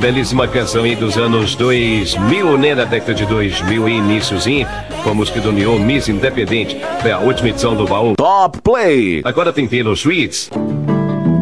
belíssima canção aí dos anos 2000, né? Da década de 2000 e iníciozinho, com a música do Neo, Miss Independente. Foi a última edição do Baú Top Play. Agora tem Taylor Swift.